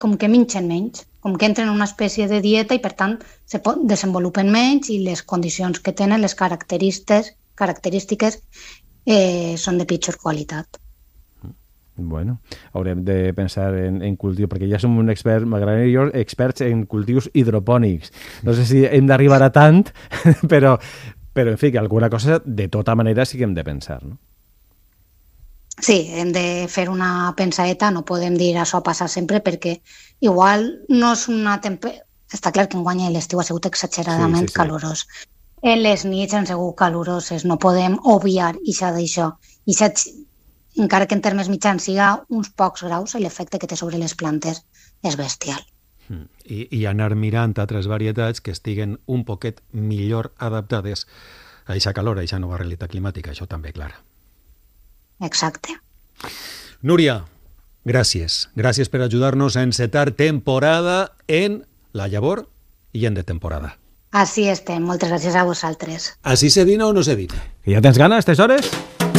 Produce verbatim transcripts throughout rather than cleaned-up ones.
com que mengen menys, com que entren en una espècie de dieta i per tant se desenvolupen menys i les condicions que tenen, les característiques, característiques eh, són de pitjor qualitat. Bueno, haurem de pensar en, en cultiu, perquè ja som un expert, m'agradaria jo, experts en cultius hidropònics. No sé si hem d'arribar a tant, però, però en fi, que alguna cosa de tota manera sí que hem de pensar, no? Sí, hem de fer una pensaeta, no podem dir això passa sempre, perquè igual no és una temperatura... Està clar que enguany l'estiu ha sigut exageradament sí, sí, sí. calorós. En les nits han sigut caloroses, no podem obviar això d'això. I encara que en termes mitjans siga uns pocs graus, l'efecte que té sobre les plantes és bestial. I, i anar mirant altres varietats que estiguen un poquet millor adaptades a aquesta calor, a aquesta nova realitat climàtica, això també, clar. Exacte. Núria, gràcies. Gràcies per ajudar-nos a encetar temporada en la llavor i en de temporada. Així estem. Moltes gràcies a vosaltres. Així se dina o no se dina? Que ja tens gana, aquestes hores?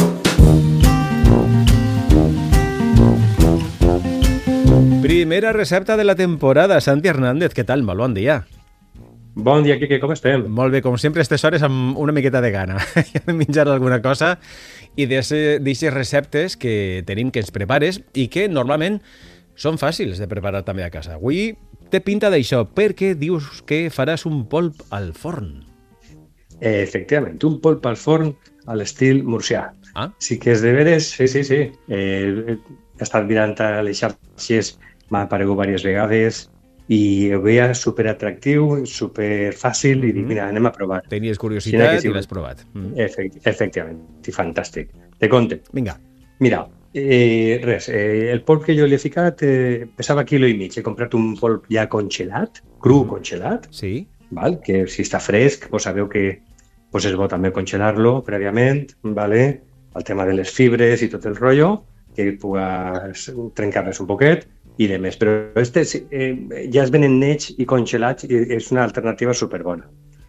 Primera recepta de la temporada. Santi Hernández, què tal? Molt bon dia. Bon dia, Quique, com estem? Molt bé, com sempre, a aquestes hores amb una miqueta de gana. de menjar alguna cosa i d'aquestes receptes que tenim que ens prepares i que normalment són fàcils de preparar també a casa. Avui té pinta d'això, perquè dius que faràs un polp al forn. Efectivament, un polp al forn a l'estil murcià. Ah? Sí que és de veres, sí, sí, sí. Eh, he estat mirant a les xarxes, m'ha aparegut diverses vegades i ho veia superatractiu, superfàcil, mm-hmm. i dic, mira, anem a provar. Tenies curiositat sí, i l'has provat. Mm. Efect, efectivament, i fantàstic. Te conte. Vinga. Mira, eh, res, eh, el polp que jo li he ficat eh, pesava quilo i mig. He comprat un polp ja congelat, cru mm. congelat, sí. val? Que si està fresc, pues sabeu que pues és bo també congelar-lo prèviament, vale? El tema de les fibres i tot el rotllo, que pugues trencar-les un poquet i de més. Però este eh, ja es venen nets i congelats i és una alternativa superbona.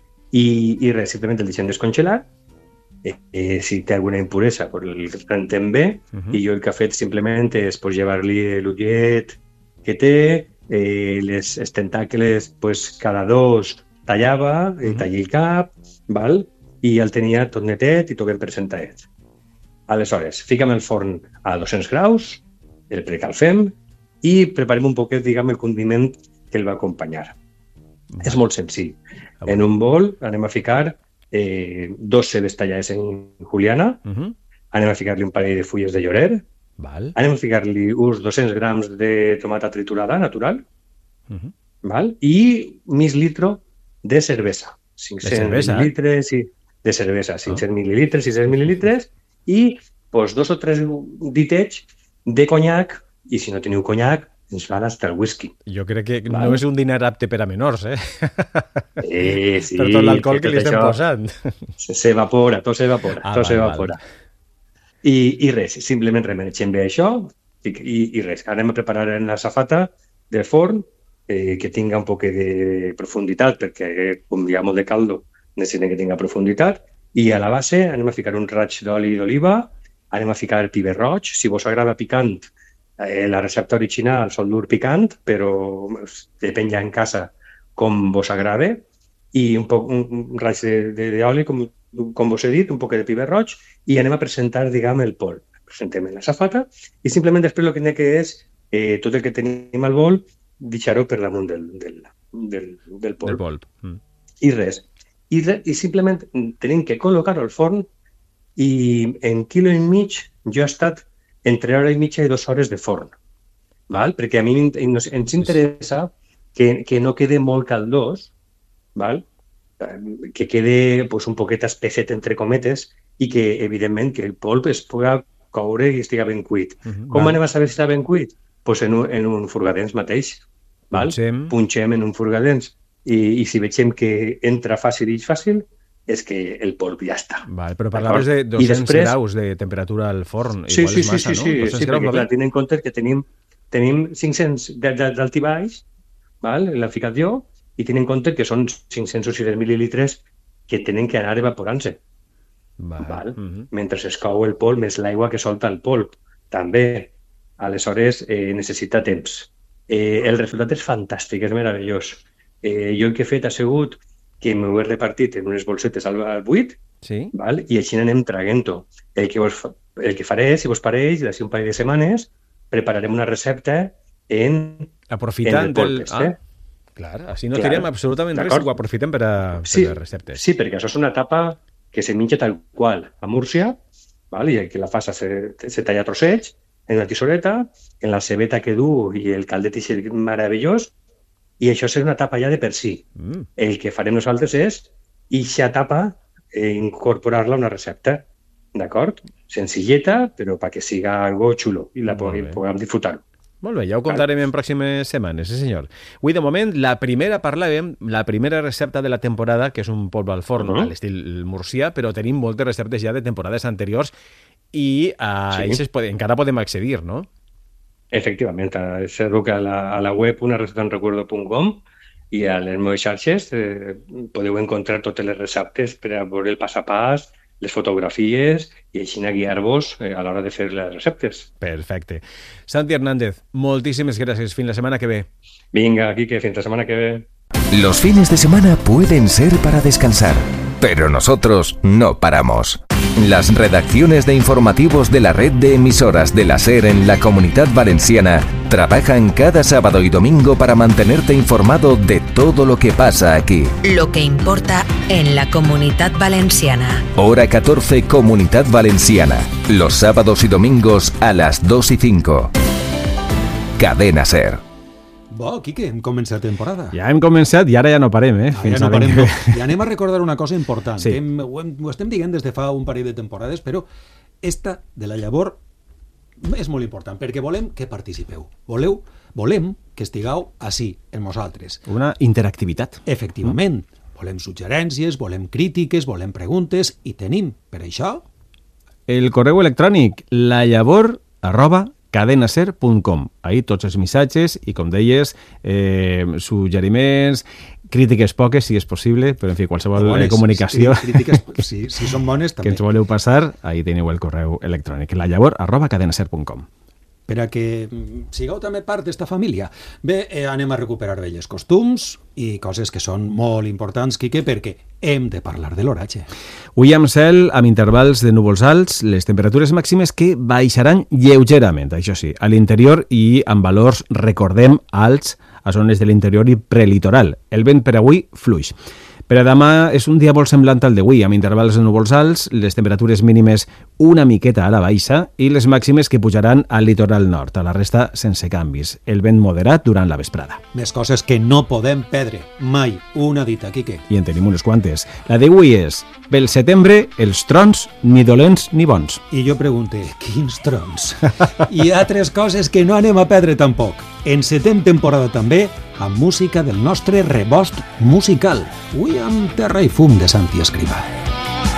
I, i res, simplement el deixem descongelar. Eh, eh, si té alguna impuresa, pues el rentem bé. Uh-huh. I jo el que he fet simplement és pues, llevar-li l'ullet que té, eh, les els tentacles pues, cada dos tallava, uh-huh. eh, tallé el cap, val? I el tenia tot netet i tot ben presentadet. Aleshores, fica'm el forn a dos-cents graus, el precalfem i preparem un poquet, diguem, el condiment que el va acompanyar. Va. És molt senzill. Va. En un bol anem a ficar eh, dos cebes tallades en juliana, uh-huh. anem a ficar-li un parell de fulles de llorer, val. Anem a ficar-li uns dos-cents grams de tomata triturada natural, uh-huh. val? I mig litro de cervesa. cinc-cents mil·lilitres i de cervesa, cinc-cents mil·lilitres, sis-cents mil·lilitres, i pues, dos o tres ditets de conyac, i si no teniu conyac, ens fan hasta el whisky. Jo crec que val? No és un diner apte per a menors, eh? Eh, sí. Per tot l'alcohol que, que li estem posant. S'evapora, tot s'evapora, ah, tot s'evapora. I, I res, simplement remenegem bé això, i, i res, anem a preparar en la safata del forn, eh, que tinga un poc de profunditat, perquè com hi ha molt de caldo, necessitem que tinga profunditat, i a la base anem a ficar un raig d'oli d'oliva, anem a ficar piber roig, si vos agrada picant, eh, la recepta original sol dur picant, però depèn ja en casa com vos agrada, i un, poc, un raig d'oli, com, com vos he dit, un poc de piber roig, i anem a presentar, diguem, el polp. Presentem en la safata, i simplement després el que n'hi ha que és eh, tot el que tenim al bol, deixar-ho per damunt del, del, del, del polp. Del polp. Mm. I res. I, i simplement tenim que col·locar-ho al forn i en quilo i mig jo he estat entre hora i mitja i dues hores de forn. Val? Perquè a mi ens, ens interessa que, que no quede molt caldós, val? Que quede pues, un poquet espesset entre cometes i que, evidentment, que el polp es pugui coure i estiga ben cuit. Uh-huh, Com val. Anem a saber si està ben cuit? Pues en, un, en un furgadens mateix. Val? Punxem. Punxem en un furgadens. I, i si veiem que entra fàcil i fàcil, és que el polp ja està. Val, però parlaves de dos-cents després... graus de temperatura al forn. Sí, igual sí, és massa, sí, sí, no? sí, sí perquè clar, tenint en compte que tenim, tenim cinc-cents d'alt i baix, val? L'he ficat jo, i tenint en compte que són cinc-cents o sis-cents mil·lilitres que tenen que anar evaporant-se. Val. Val? Uh-huh. Mentre es cou el polp, més l'aigua que solta el polp. També, aleshores, eh, necessita temps. Eh, el resultat és fantàstic, és meravellós. Eh, jo el que he fet ha sigut que m'ho he repartit en unes bolsetes al, al buit, Sí. val? I així anem traguent-ho. El que, vos, el que faré, si vos pareix, d'ací un parell de setmanes, prepararem una recepta en, Aprofitant en el del... podcast, eh? Clar, així no Clar, tirem absolutament res, d'acord. ho aprofitem per a, per Sí, a receptes. sí, perquè això és una tapa que se menja tal qual a Múrcia, val? I el que la fa se, se talla a trossets en una tisoreta, en la cebeta que du i el caldet és meravellós, i això és una tapa ja de per si. Mm. El que farem nosaltres és eixa tapa eh, incorporar-la a una recepta, d'acord? Senzilleta, però perquè siga algo xulo i la Molt bé. puguem disfrutar. Molt bé, ja ho contarem en pròximes setmanes, sí senyor. Avui, de moment, la primera parlàvem, la primera recepta de la temporada, que és un polvo al forn Uh-huh. a l'estil murcià, però tenim moltes receptes ja de temporades anteriors i a Sí. sí. Pode, encara podem accedir, no? Efectivament, segur que a la, a la web una receta en recuerdo punt com i a les meves xarxes eh, podeu encontrar totes les receptes per a veure el pas a pas, les fotografies i així a guiar-vos eh, a l'hora de fer les receptes. Perfecte. Santi Hernández, moltíssimes gràcies. Fins la setmana que ve. Vinga, Quique, fins la setmana que ve. Los fines de semana pueden ser para descansar, pero nosotros no paramos. Las redacciones de informativos de la red de emisoras de la SER en la Comunidad Valenciana trabajan cada sábado y domingo para mantenerte informado de todo lo que pasa aquí. Lo que importa en la Comunidad Valenciana. Hora catorce, Comunidad Valenciana. Los sábados y domingos a las dos y cinco. Cadena SER. Bo, Quique, hem començat temporada. Ja hem començat i ara ja no parem, eh? Ah, Fins ja no a l'any parem, que no. ve. I anem a recordar una cosa important. Sí. Que hem, ho, hem, ho estem dient des de fa un parell de temporades, però esta de la llavor és molt important, perquè volem que participeu. Voleu, volem que estigueu així, en nosaltres. Una interactivitat. Efectivament, volem suggerències, volem crítiques, volem preguntes, i tenim, per això, El correu electrònic lallavor arroba cadenaser punt com. Ahí tots els missatges i, com deies, eh, suggeriments, crítiques poques, si és possible, però, en fi, qualsevol bones, eh, comunicació sí, crítiques, si, si són bones, que també. ens voleu passar, ahí teniu el correu electrònic, lallavor arroba cadenaser punt com. Per a que mm, sigueu també part d'esta família. Bé, eh, anem a recuperar velles costums i coses que són molt importants, Quique, perquè hem de parlar de l'oratge. Avui amb cel, amb intervals de núvols alts, les temperatures màximes que baixaran lleugerament, això sí, a l'interior i amb valors, recordem, alts a zones de l'interior i prelitoral. El vent per avui fluix. Per a demà és un dia molt semblant al d'avui, amb intervals de núvols alts, les temperatures mínimes una miqueta a la baixa i les màximes que pujaran al litoral nord, a la resta sense canvis. El vent moderat durant la vesprada. Més coses que no podem perdre. Mai. Una dita, Quique. I en tenim unes quantes. La d'avui és, pel setembre, els trons ni dolents ni bons. I jo pregunte, quins trons? I altres coses que no anem a perdre tampoc. Encetem temporada també amb música del nostre rebost musical. Avui amb Terra i fum de Santi Escrivà.